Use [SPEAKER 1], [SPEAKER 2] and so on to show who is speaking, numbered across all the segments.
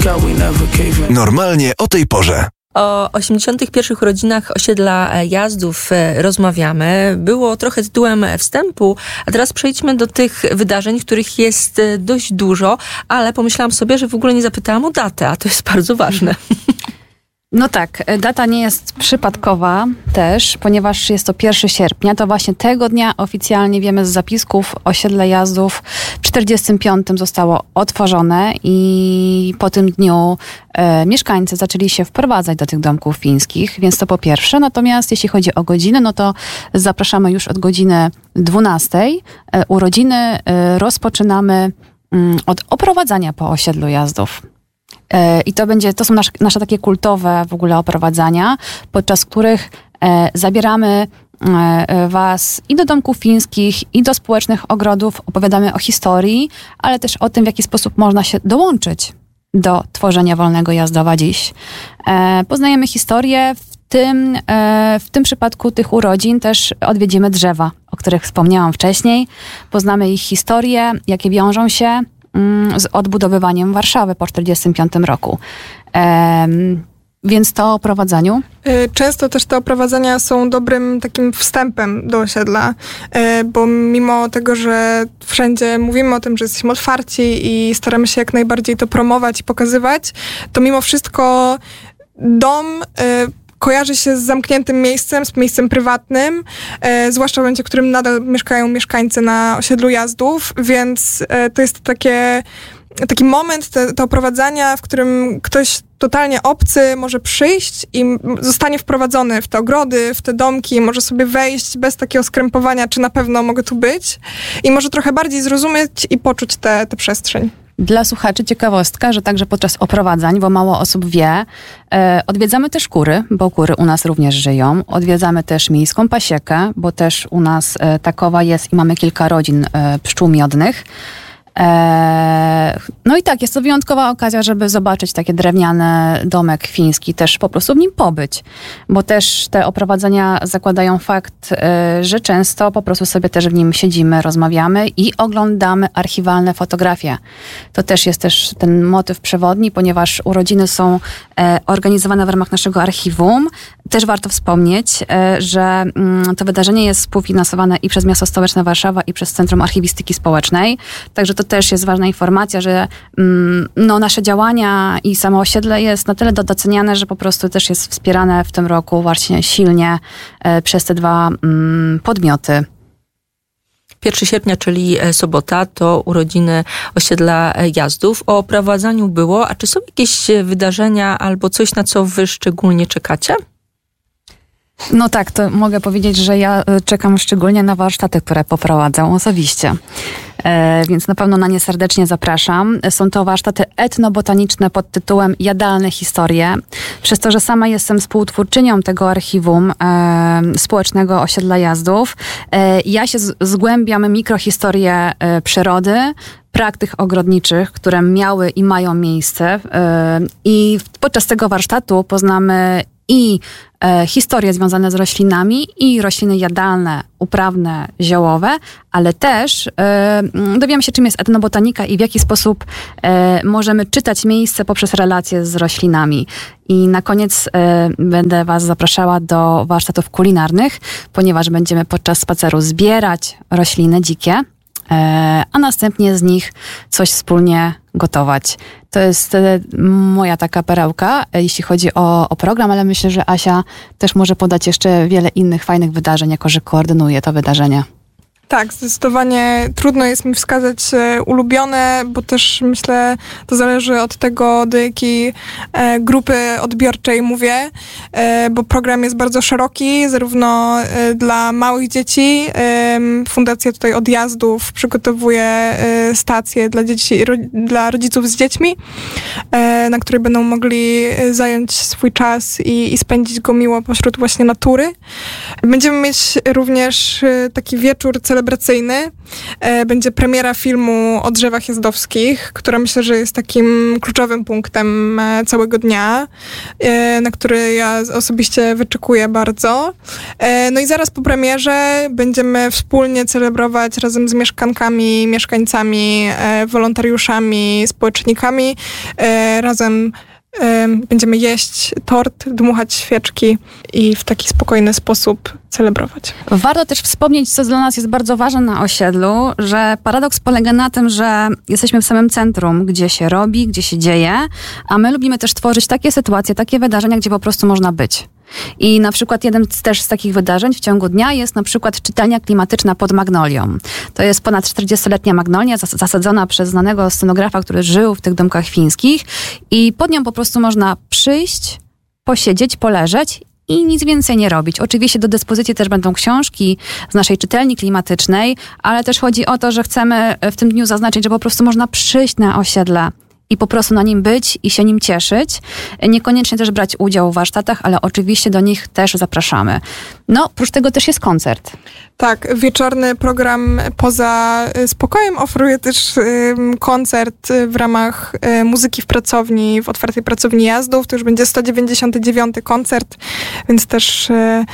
[SPEAKER 1] Normalnie o tej porze.
[SPEAKER 2] O 81. urodzinach osiedla Jazdów rozmawiamy. Było trochę tytułem wstępu, a teraz przejdźmy do tych wydarzeń, których jest dość dużo, ale pomyślałam sobie, że w ogóle nie zapytałam o datę, a to jest bardzo ważne.
[SPEAKER 3] No tak, data nie jest przypadkowa też, ponieważ jest to 1 sierpnia. To właśnie tego dnia oficjalnie wiemy z zapisków osiedle Jazdów w 45 zostało otworzone i po tym dniu mieszkańcy zaczęli się wprowadzać do tych domków fińskich, więc to po pierwsze. Natomiast jeśli chodzi o godziny, no to zapraszamy już od godziny 12. Urodziny rozpoczynamy od oprowadzania po osiedlu Jazdów. I to są nasze takie kultowe w ogóle oprowadzania, podczas których zabieramy was i do domków fińskich, i do społecznych ogrodów, opowiadamy o historii, ale też o tym, w jaki sposób można się dołączyć do tworzenia Wolnego Jazdowa dziś. Poznajemy historię, w tym przypadku tych urodzin też odwiedzimy drzewa, o których wspomniałam wcześniej. Poznamy ich historię, jakie wiążą się z odbudowywaniem Warszawy po 1945 roku. Więc to o oprowadzaniu.
[SPEAKER 4] Często też te oprowadzania są dobrym takim wstępem do osiedla, bo mimo tego, że wszędzie mówimy o tym, że jesteśmy otwarci i staramy się jak najbardziej to promować i pokazywać, to mimo wszystko dom kojarzy się z zamkniętym miejscem, z miejscem prywatnym, zwłaszcza w momencie, w którym nadal mieszkają mieszkańcy na osiedlu Jazdów, więc to jest taki moment, te oprowadzania, w którym ktoś totalnie obcy może przyjść i zostanie wprowadzony w te ogrody, w te domki, może sobie wejść bez takiego skrępowania, czy na pewno mogę tu być i może trochę bardziej zrozumieć i poczuć tę przestrzeń.
[SPEAKER 3] Dla słuchaczy ciekawostka, że także podczas oprowadzań, bo mało osób wie, odwiedzamy też kury, bo kury u nas również żyją. Odwiedzamy też miejską pasiekę, bo też u nas takowa jest i mamy kilka rodzin pszczół miodnych. No i tak, jest to wyjątkowa okazja, żeby zobaczyć taki drewniany domek fiński, też po prostu w nim pobyć, bo też te oprowadzenia zakładają fakt, że często po prostu sobie też w nim siedzimy, rozmawiamy i oglądamy archiwalne fotografie. To też jest ten motyw przewodni, ponieważ urodziny są organizowane w ramach naszego archiwum. Też warto wspomnieć, że to wydarzenie jest współfinansowane i przez Miasto Stołeczne Warszawa i przez Centrum Archiwistyki Społecznej. Także to też jest ważna informacja, że nasze działania i samo osiedle jest na tyle doceniane, że po prostu też jest wspierane w tym roku właśnie silnie przez te dwa podmioty.
[SPEAKER 2] 1 sierpnia, czyli sobota, to urodziny osiedla Jazdów. O oprowadzaniu było, a czy są jakieś wydarzenia albo coś, na co wy szczególnie czekacie?
[SPEAKER 3] No tak, to mogę powiedzieć, że ja czekam szczególnie na warsztaty, które poprowadzę osobiście. Więc na pewno na nie serdecznie zapraszam. Są to warsztaty etnobotaniczne pod tytułem Jadalne historie. Przez to, że sama jestem współtwórczynią tego archiwum społecznego osiedla Jazdów, ja się zgłębiam mikrohistorię przyrody, praktyk ogrodniczych, które miały i mają miejsce. I podczas tego warsztatu poznamy i historie związane z roślinami i rośliny jadalne, uprawne, ziołowe, ale też dowiemy się, czym jest etnobotanika i w jaki sposób możemy czytać miejsce poprzez relacje z roślinami. I na koniec będę was zapraszała do warsztatów kulinarnych, ponieważ będziemy podczas spaceru zbierać rośliny dzikie, a następnie z nich coś wspólnie gotować. To jest moja taka perełka, jeśli chodzi o program, ale myślę, że Asia też może podać jeszcze wiele innych fajnych wydarzeń, jako że koordynuje to wydarzenie.
[SPEAKER 4] Tak, zdecydowanie trudno jest mi wskazać ulubione, bo też myślę, to zależy od tego, do jakiej grupy odbiorczej mówię, bo program jest bardzo szeroki, zarówno dla małych dzieci. Fundacja tutaj Odjazdów przygotowuje stacje dla dzieci, dla rodziców z dziećmi, na której będą mogli zająć swój czas i spędzić go miło pośród właśnie natury. Będziemy mieć również taki wieczór celebracji celebracyjny. Będzie premiera filmu o drzewach jazdowskich, która myślę, że jest takim kluczowym punktem całego dnia, na który ja osobiście wyczekuję bardzo. No i zaraz po premierze będziemy wspólnie celebrować razem z mieszkankami, mieszkańcami, wolontariuszami, społecznikami. Razem będziemy jeść tort, dmuchać świeczki i w taki spokojny sposób celebrować.
[SPEAKER 3] Warto też wspomnieć, co dla nas jest bardzo ważne na osiedlu, że paradoks polega na tym, że jesteśmy w samym centrum, gdzie się robi, gdzie się dzieje, a my lubimy też tworzyć takie sytuacje, takie wydarzenia, gdzie po prostu można być. I na przykład jeden też z takich wydarzeń w ciągu dnia jest na przykład czytelnia klimatyczna pod Magnolią. To jest ponad 40-letnia magnolia zasadzona przez znanego scenografa, który żył w tych domkach fińskich i pod nią po prostu można przyjść, posiedzieć, poleżeć i nic więcej nie robić. Oczywiście do dyspozycji też będą książki z naszej czytelni klimatycznej, ale też chodzi o to, że chcemy w tym dniu zaznaczyć, że po prostu można przyjść na osiedle i po prostu na nim być i się nim cieszyć. Niekoniecznie też brać udział w warsztatach, ale oczywiście do nich też zapraszamy. No, oprócz tego też jest koncert.
[SPEAKER 4] Tak, wieczorny program poza spokojem oferuje też koncert w ramach muzyki w pracowni, w otwartej pracowni jazdów. To już będzie 199 koncert, więc też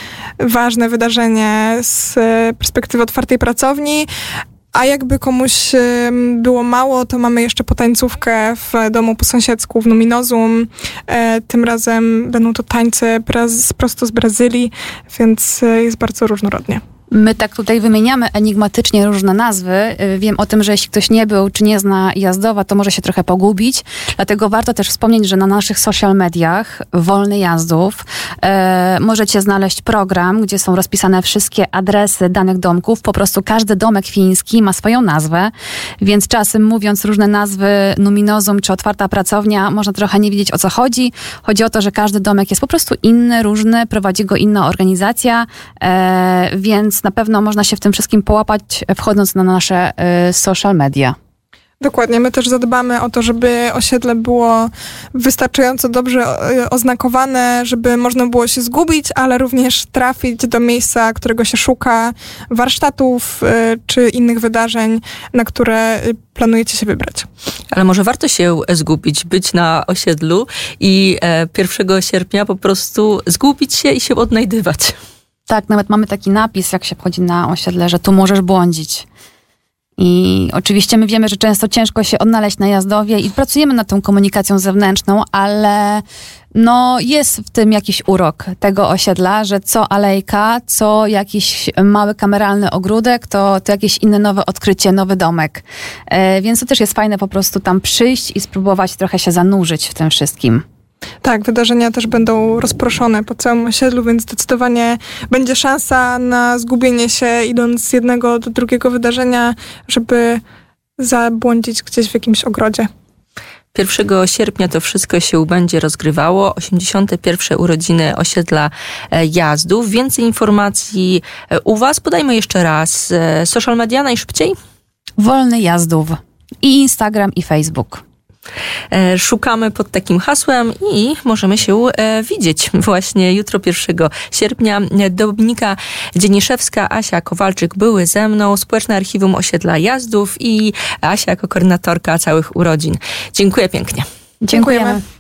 [SPEAKER 4] ważne wydarzenie z perspektywy otwartej pracowni. A jakby komuś było mało, to mamy jeszcze potańcówkę w domu po sąsiedzku w Numinozum. Tym razem będą to tańce prosto z Brazylii, więc jest bardzo różnorodnie.
[SPEAKER 3] My tak tutaj wymieniamy enigmatycznie różne nazwy. Wiem o tym, że jeśli ktoś nie był czy nie zna Jazdowa, to może się trochę pogubić. Dlatego warto też wspomnieć, że na naszych social mediach Wolny Jazdów możecie znaleźć program, gdzie są rozpisane wszystkie adresy danych domków. Po prostu każdy domek fiński ma swoją nazwę, więc czasem mówiąc różne nazwy Numinozum czy Otwarta Pracownia, można trochę nie wiedzieć, o co chodzi. Chodzi o to, że każdy domek jest po prostu inny, różny, prowadzi go inna organizacja, więc na pewno można się w tym wszystkim połapać, wchodząc na nasze social media.
[SPEAKER 4] Dokładnie. My też zadbamy o to, żeby osiedle było wystarczająco dobrze oznakowane, żeby można było się zgubić, ale również trafić do miejsca, którego się szuka, warsztatów czy innych wydarzeń, na które planujecie się wybrać.
[SPEAKER 2] Ale może warto się zgubić, być na osiedlu i 1 sierpnia po prostu zgubić się i się odnajdywać.
[SPEAKER 3] Tak, nawet mamy taki napis, jak się wchodzi na osiedle, że tu możesz błądzić. I oczywiście my wiemy, że często ciężko się odnaleźć na Jazdowie i pracujemy nad tą komunikacją zewnętrzną, ale no jest w tym jakiś urok tego osiedla, że co alejka, co jakiś mały kameralny ogródek, to jakieś inne nowe odkrycie, nowy domek. Więc to też jest fajne po prostu tam przyjść i spróbować trochę się zanurzyć w tym wszystkim.
[SPEAKER 4] Tak, wydarzenia też będą rozproszone po całym osiedlu, więc zdecydowanie będzie szansa na zgubienie się, idąc z jednego do drugiego wydarzenia, żeby zabłądzić gdzieś w jakimś ogrodzie.
[SPEAKER 2] 1 sierpnia to wszystko się będzie rozgrywało. 81. urodziny osiedla Jazdów. Więcej informacji u was. Podajmy jeszcze raz. Social media najszybciej?
[SPEAKER 3] Wolny Jazdów. I Instagram, i Facebook.
[SPEAKER 2] Szukamy pod takim hasłem i możemy się widzieć właśnie jutro 1 sierpnia. Dominika Dzieniszewska, Asia Kowalczyk były ze mną, Społeczne Archiwum Osiedla Jazdów i Asia jako koordynatorka całych urodzin. Dziękuję pięknie.
[SPEAKER 3] Dziękujemy.